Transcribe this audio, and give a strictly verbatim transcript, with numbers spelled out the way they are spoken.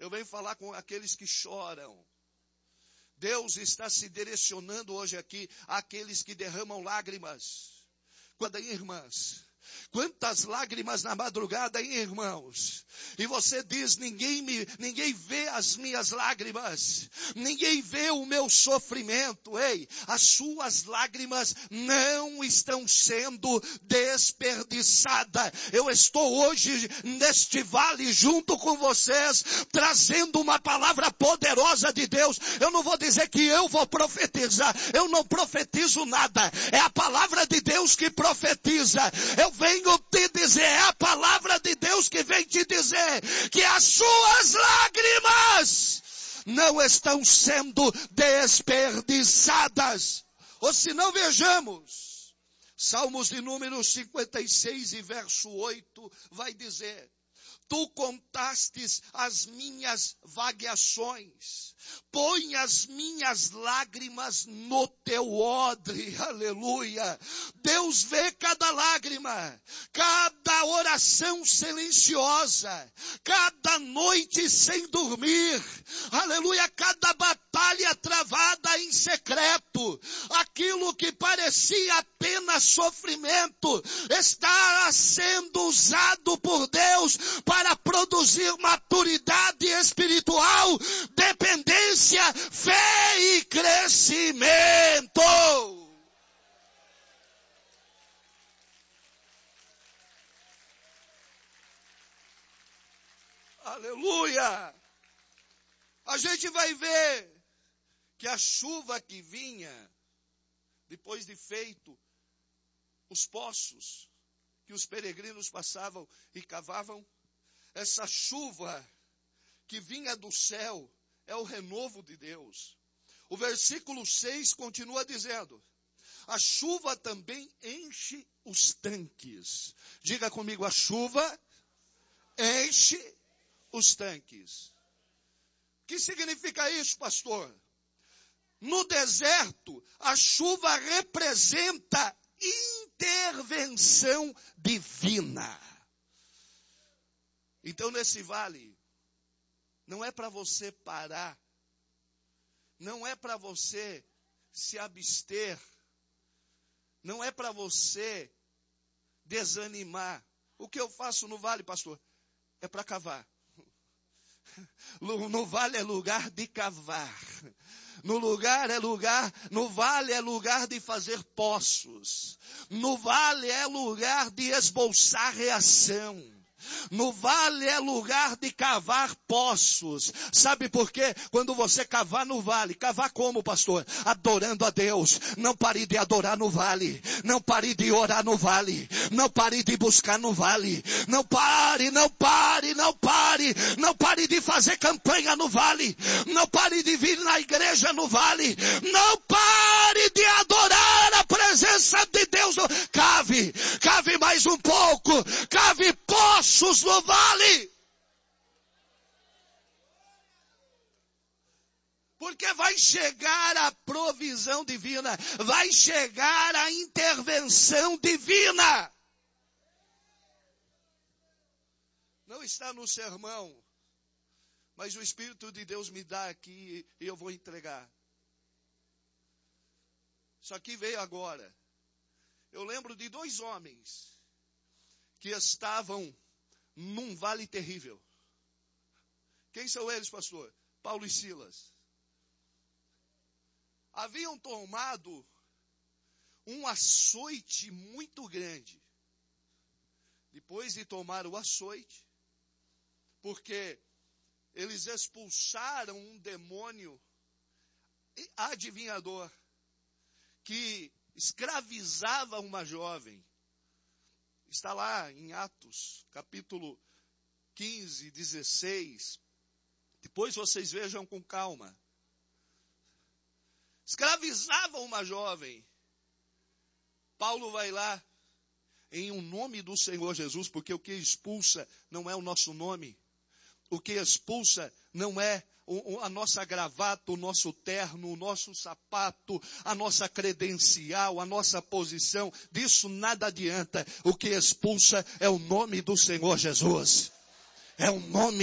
Eu venho falar com aqueles que choram. Deus está se direcionando hoje aqui àqueles que derramam lágrimas. Quando, irmãs, quantas lágrimas na madrugada, hein, irmãos? E você diz, ninguém me, ninguém vê as minhas lágrimas, ninguém vê o meu sofrimento. Ei, as suas lágrimas não estão sendo desperdiçadas. Eu estou hoje neste vale junto com vocês, trazendo uma palavra poderosa de Deus. Eu não vou dizer que eu vou profetizar, eu não profetizo nada, é a palavra de Deus que profetiza. Eu venho te dizer, é a palavra de Deus que vem te dizer que as suas lágrimas não estão sendo desperdiçadas. Ou se não, vejamos, Salmos de número cinquenta e seis e verso oito vai dizer: tu contastes as minhas vagueações, põe as minhas lágrimas no teu odre, aleluia. Deus vê cada lágrima, cada oração silenciosa, cada noite sem dormir, aleluia, cada batalha travada em secreto, aquilo que parecia apenas sofrimento, está sendo usado por Deus para produzir maturidade espiritual, dependência, fé e crescimento. Aleluia! A gente vai ver que a chuva que vinha, depois de feito os poços que os peregrinos passavam e cavavam, essa chuva que vinha do céu é o renovo de Deus. O versículo seis continua dizendo: a chuva também enche os tanques. Diga comigo, a chuva enche os tanques. O que significa isso, pastor? No deserto, a chuva representa intervenção divina. Então, nesse vale, não é para você parar, não é para você se abster, não é para você desanimar. O que eu faço no vale, pastor? É para cavar. No vale é lugar de cavar. No lugar é lugar, no vale é lugar de fazer poços. No vale é lugar de esboçar reação. No vale é lugar de cavar poços. Sabe por quê? Quando você cavar no vale, cavar como, pastor? Adorando a Deus. Não pare de adorar no vale. Não pare de orar no vale. Não pare de buscar no vale. Não pare, não pare, não pare. Não pare de fazer campanha no vale. Não pare de vir na igreja no vale. Não pare de adorar a presença de Deus. Cave, cave mais um pouco. Cave poços no vale. Porque vai chegar a provisão divina, vai chegar a intervenção divina. Não está no sermão, mas o Espírito de Deus me dá aqui e eu vou entregar. Isso aqui veio agora. Eu lembro de dois homens que estavam num vale terrível. Quem são eles, pastor? Paulo e Silas. Haviam tomado um açoite muito grande. Depois de tomar o açoite, porque eles expulsaram um demônio adivinhador que escravizava uma jovem. Está lá em Atos, capítulo quinze, dezesseis. Depois vocês vejam com calma. Escravizava uma jovem. Paulo vai lá, em um nome do Senhor Jesus, porque o que expulsa não é o nosso nome. O que expulsa não é a nossa gravata, o nosso terno, o nosso sapato, a nossa credencial, a nossa posição. Disso nada adianta. O que expulsa é o nome do Senhor Jesus. É o nome